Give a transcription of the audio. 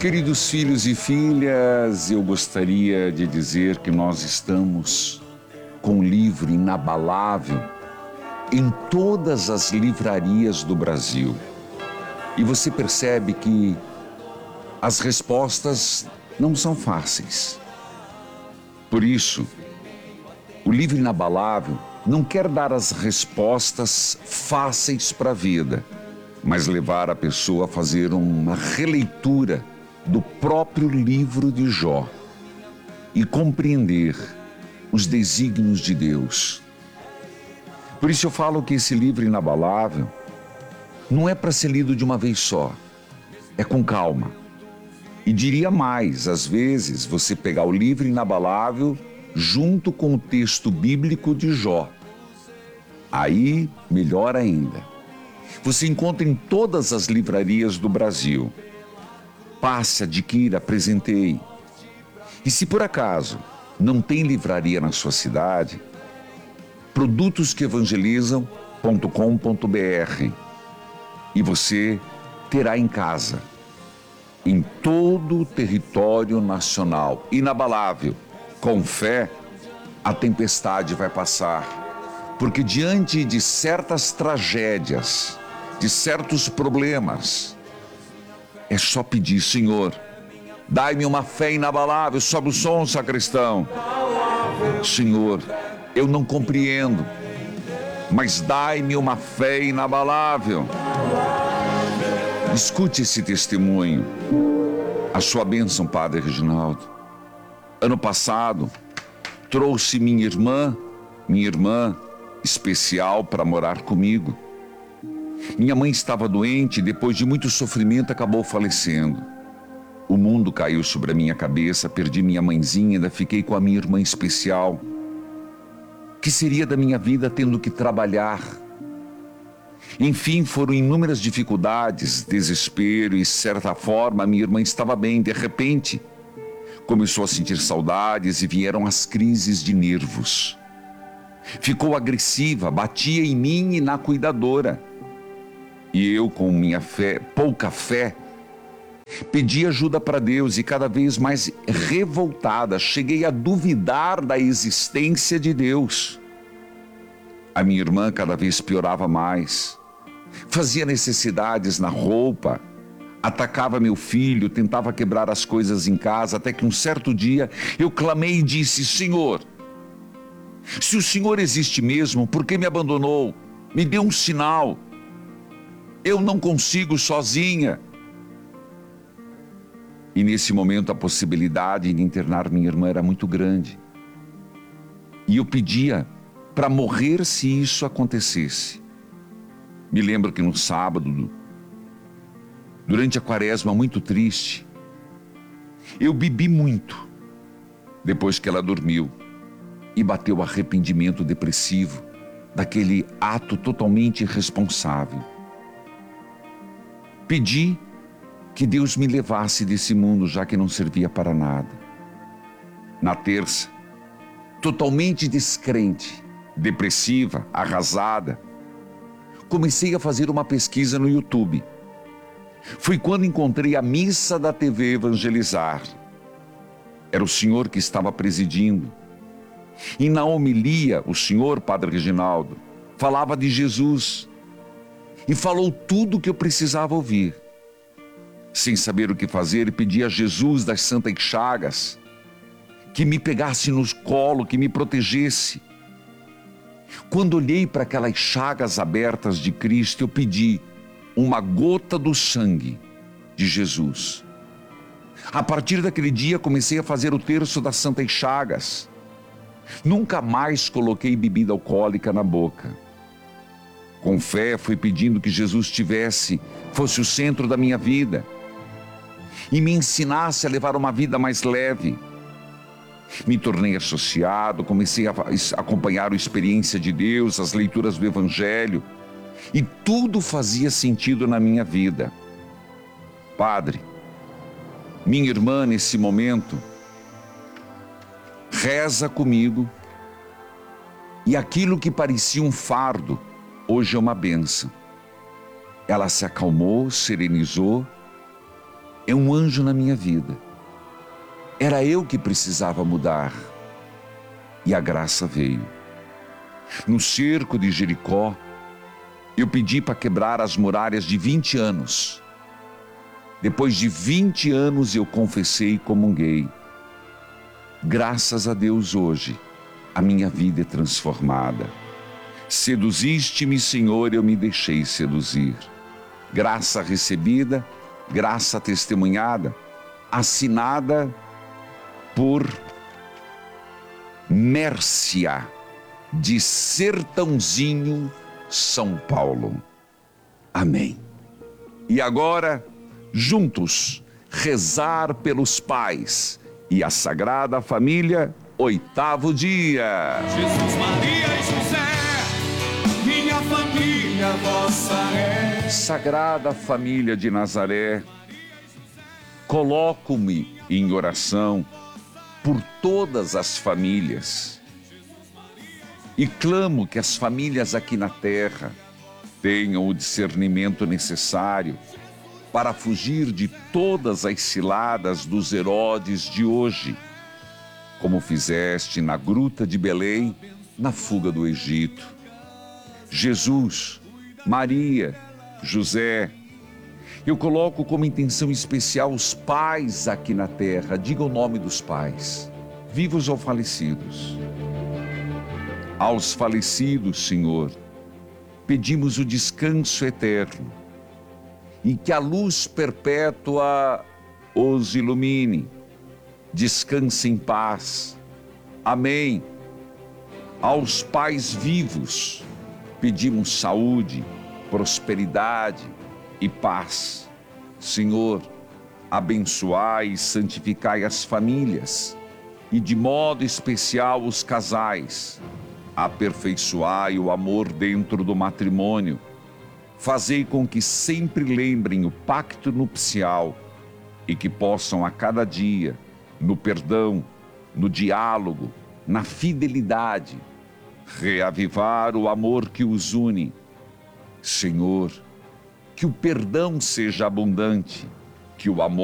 Queridos filhos e filhas, eu gostaria de dizer que nós estamos com um livro inabalável em todas as livrarias do Brasil. E você percebe que as respostas não são fáceis. Por isso, o livro inabalável não quer dar as respostas fáceis para a vida, mas levar a pessoa a fazer uma releitura do próprio livro de Jó e compreender os desígnios de Deus. Por isso eu falo que esse livro inabalável não é para ser lido de uma vez só, é com calma. E diria mais, às vezes você pegar o livro inabalável junto com o texto bíblico de Jó. Aí, melhor ainda. Você encontra em todas as livrarias do Brasil. Passe, adquira, presenteie. E se por acaso não tem livraria na sua cidade, produtosqueevangelizam.com.br e você terá em casa, em todo o território nacional, inabalável. Com fé, a tempestade vai passar, porque diante de certas tragédias, de certos problemas, é só pedir: Senhor, dai-me uma fé inabalável. Sobe o som, sacristão. Senhor, eu não compreendo, mas dai-me uma fé inabalável. Escute esse testemunho. A sua bênção, Padre Reginaldo. Ano passado, trouxe minha irmã especial para morar comigo. Minha mãe estava doente e depois de muito sofrimento acabou falecendo. O mundo caiu sobre a minha cabeça, perdi minha mãezinha e ainda fiquei com a minha irmã especial. O que seria da minha vida tendo que trabalhar? Enfim, foram inúmeras dificuldades, desespero e, de certa forma, a minha irmã estava bem. De repente, começou a sentir saudades e vieram as crises de nervos. Ficou agressiva, batia em mim e na cuidadora. E eu, com minha fé, pouca fé, pedi ajuda para Deus e cada vez mais revoltada, cheguei a duvidar da existência de Deus. A minha irmã cada vez piorava mais. Fazia necessidades na roupa, atacava meu filho, tentava quebrar as coisas em casa, até que um certo dia eu clamei e disse: Senhor, se o Senhor existe mesmo, por que me abandonou? Me dê um sinal. Eu não consigo sozinha. E nesse momento a possibilidade de internar minha irmã era muito grande. E eu pedia para morrer se isso acontecesse. Me lembro que no sábado, durante a quaresma muito triste, eu bebi muito depois que ela dormiu e bateu o arrependimento depressivo daquele ato totalmente irresponsável. Pedi que Deus me levasse desse mundo, já que não servia para nada. Na terça, totalmente descrente, depressiva, arrasada, comecei a fazer uma pesquisa no YouTube. Foi quando encontrei a missa da TV Evangelizar. Era o senhor que estava presidindo. E na homilia, o senhor, Padre Reginaldo, falava de Jesus. E falou tudo o que eu precisava ouvir. Sem saber o que fazer, pedi a Jesus das Santas Chagas que me pegasse nos colo, que me protegesse. Quando olhei para aquelas chagas abertas de Cristo, eu pedi uma gota do sangue de Jesus. A partir daquele dia, comecei a fazer o terço das Santas Chagas. Nunca mais coloquei bebida alcoólica na boca. Com fé, fui pedindo que Jesus fosse o centro da minha vida e me ensinasse a levar uma vida mais leve. Me tornei associado, comecei a acompanhar a experiência de Deus, as leituras do Evangelho, e tudo fazia sentido na minha vida. Padre, minha irmã nesse momento reza comigo, e aquilo que parecia um fardo, hoje é uma bênção. Ela se acalmou, serenizou é um anjo na minha vida. Era eu que precisava mudar. E a graça veio. No cerco de Jericó, eu pedi para quebrar as muralhas de 20 anos. Depois de 20 anos eu confessei e comunguei. Graças a Deus hoje, a minha vida é transformada. Seduziste-me, Senhor, eu me deixei seduzir. Graça recebida, graça testemunhada, assinada por Mércia, de Sertãozinho, São Paulo. Amém. E agora, juntos, rezar pelos pais e a Sagrada Família, 8º dia. Jesus, Maria e José, minha família vossa é. Sagrada Família de Nazaré, coloco-me em oração por todas as famílias e clamo que as famílias aqui na terra tenham o discernimento necessário para fugir de todas as ciladas dos Herodes de hoje, como fizeste na gruta de Belém, na fuga do Egito. Jesus, Maria, José, eu coloco como intenção especial os pais aqui na terra. Diga o nome dos pais, vivos ou falecidos. Aos falecidos, Senhor, pedimos o descanso eterno e que a luz perpétua os ilumine. Descanse em paz. Amém. Aos pais vivos, pedimos saúde, prosperidade e paz. Senhor, abençoai e santificai as famílias e de modo especial os casais. Aperfeiçoai o amor dentro do matrimônio. Fazei com que sempre lembrem o pacto nupcial e que possam a cada dia, no perdão, no diálogo, na fidelidade, reavivar o amor que os une. Senhor, que o perdão seja abundante, que o amor